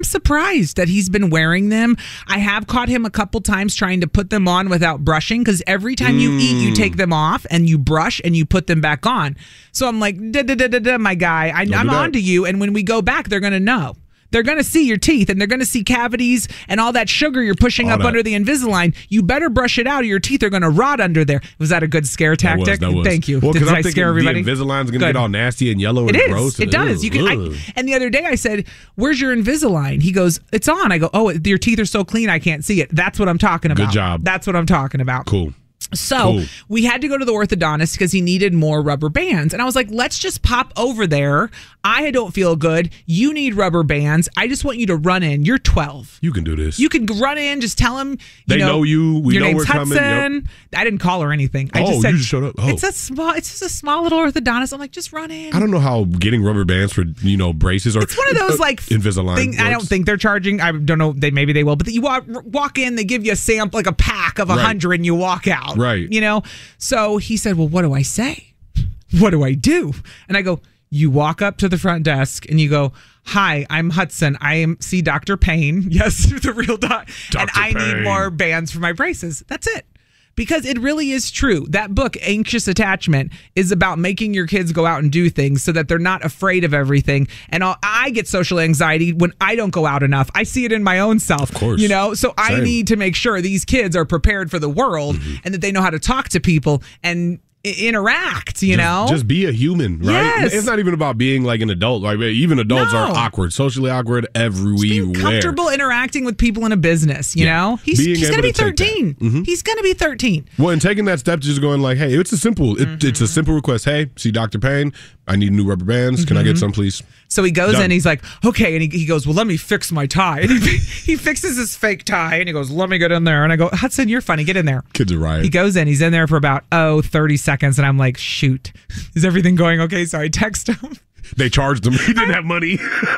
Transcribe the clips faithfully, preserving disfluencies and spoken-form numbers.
surprised that he's been wearing them. I have caught him a couple times trying to put them on without brushing, because every time mm. you eat, you take them off and you brush and you put them back on. So I'm like, da da da da da, my guy, I, I'm on to you. And when we go back, they're going to know. They're going to see your teeth, and they're going to see cavities and all that sugar you're pushing all up that. under the Invisalign. You better brush it out, or your teeth are going to rot under there. Was that a good scare tactic? That was, that was. Thank you. Well, Did I'm I scare everybody? The Invisalign's going to get all nasty and yellow and it gross. It is. It does. You can. I, and the other day I said, "Where's your Invisalign?" He goes, "It's on." I go, "Oh, your teeth are so clean, I can't see it." That's what I'm talking about. Good job. That's what I'm talking about. Cool. So cool. we had to go to the orthodontist because he needed more rubber bands. And I was like, let's just pop over there. I don't feel good. You need rubber bands. I just want you to run in. You're twelve. You can do this. You can run in. Just tell him. You they know, know you. We your know name's we're Hudson. coming. Yep. I didn't call her anything. I oh, just said, you just showed up. Oh. It's a small. It's just a small little orthodontist. I'm like, just run in. I don't know how getting rubber bands for you know braces or it's one of those like Invisalign. Thing, I don't think they're charging. I don't know. They maybe they will. But you walk walk in. They give you a sample, like a pack of a right. hundred, and you walk out. Right. You know. So he said, well, what do I say? What do I do? And I go, you walk up to the front desk and you go, hi, I'm Hudson. I am see Doctor Payne. Yes, the real doc. And I Payne. need more bands for my braces. That's it. Because it really is true. That book, Anxious Attachment, is about making your kids go out and do things so that they're not afraid of everything. And I'll, I get social anxiety when I don't go out enough. I see it in my own self. Of course. You know, so Same. I need to make sure these kids are prepared for the world mm-hmm. and that they know how to talk to people and interact, you just, know? Just be a human, right? Yes. It's not even about being like an adult. Like even adults no. are awkward, socially awkward everywhere. Just being comfortable interacting with people in a business, you yeah. know? He's, he's going to be thirteen. Mm-hmm. He's going to be thirteen. Well, and taking that step, just going like, hey, it's a simple, it, mm-hmm. it's a simple request. Hey, see Doctor Payne. I need new rubber bands. Can mm-hmm. I get some, please? So he goes Done. in, he's like, okay. And he, he goes, well, let me fix my tie. And he, he fixes his fake tie and he goes, let me get in there. And I go, Hudson, you're funny. Get in there. Kids are right. He goes in, he's in there for about, oh, thirty seconds. And I'm like, shoot, is everything going okay? So I text him. They charged him. He didn't have money.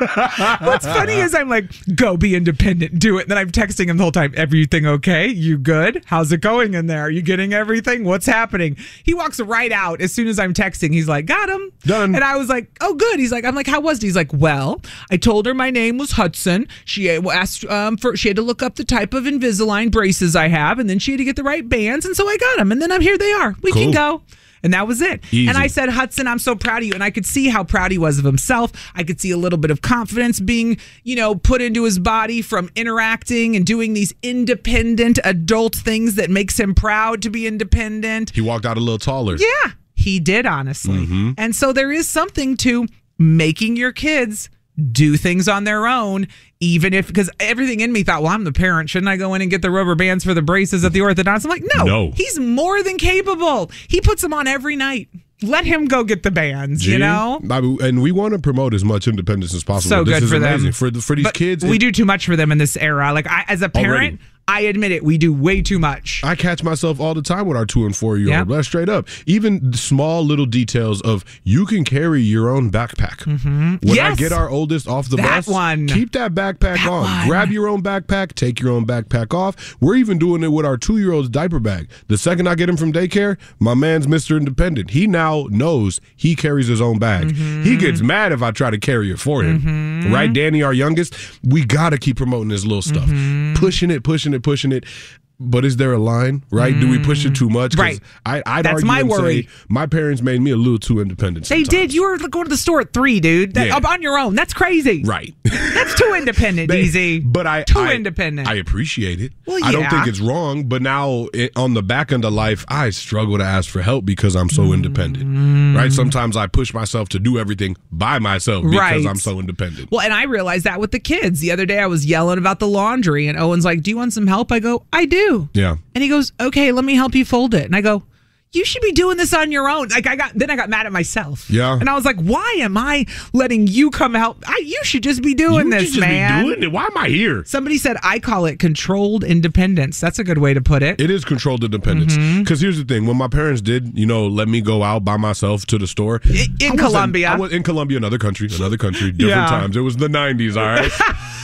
What's funny is I'm like, go be independent, do it. And then I'm texting him the whole time, everything okay? You good? How's it going in there? Are you getting everything? What's happening? He walks right out as soon as I'm texting. He's like, got him. Done. And I was like, oh, good. He's like, I'm like, how was it? He's like, well, I told her my name was Hudson. She asked um, for, she had to look up the type of Invisalign braces I have, and then she had to get the right bands. And so I got them. And then I'm here they are. We cool. can go. And that was it. Easy. And I said, Hudson, I'm so proud of you. And I could see how proud he was of himself. I could see a little bit of confidence being, you know, put into his body from interacting and doing these independent adult things that makes him proud to be independent. He walked out a little taller. Yeah, he did, honestly. Mm-hmm. And so there is something to making your kids do things on their own, even if, because everything in me thought, well, I'm the parent. Shouldn't I go in and get the rubber bands for the braces at the orthodontist? I'm like, no, no. He's more than capable. He puts them on every night. Let him go get the bands, Gee, you know? And we want to promote as much independence as possible. So this good is for amazing. them. For, the, for these but kids. We it, do too much for them in this era. Like, I, as a parent, already. I admit it, we do way too much. I catch myself all the time with our two and four year old. Yep. That's straight up. Even small little details of you can carry your own backpack. Mm-hmm. When yes. I get our oldest off the that bus, one. keep that backpack that on. One. Grab your own backpack. Take your own backpack off. We're even doing it with our two year old's diaper bag. The second I get him from daycare, my man's Mister Independent. He now knows he carries his own bag. Mm-hmm. He gets mad if I try to carry it for him. Mm-hmm. Right, Danny, our youngest? We got to keep promoting this little stuff. Mm-hmm. Pushing it, pushing it, pushing it. But is there a line, right? Mm. Do we push it too much? Right. I, I'd That's argue my and worry. Say my parents made me a little too independent sometimes. They did. You were going to the store at three, dude. That, Yeah. On your own. That's crazy. Right. That's too independent, They- Easy. But I Too I, independent. I appreciate it. Well, I don't yeah. think it's wrong. But now it, on the back end of life, I struggle to ask for help because I'm so mm. independent. Right. Sometimes I push myself to do everything by myself because Right. I'm so independent. Well, and I realized that with the kids. The other day I was yelling about the laundry and Owen's like, do you want some help? I go, I do. Yeah. And he goes, okay, let me help you fold it. And I go, you should be doing this on your own. Like I got, then I got mad at myself. Yeah. And I was like, why am I letting you come help? I, you should just be doing you this, just man. Be doing it. Why am I here? Somebody said I call it controlled independence. That's a good way to put it. It is controlled independence. Because mm-hmm. here's the thing: when my parents did, you know, let me go out by myself to the store in, in I Colombia, I was in Colombia, another country, another country, different Yeah. times. It was the nineties, all right.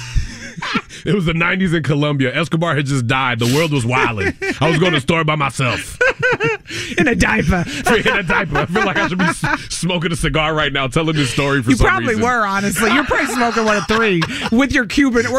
It was the nineties in Colombia. Escobar had just died. The world was wilding. I was going to the store by myself. In a diaper. In a diaper. I feel like I should be s- smoking a cigar right now, telling this story for you some probably reason. were, honestly. You're probably smoking one at three with your Cuban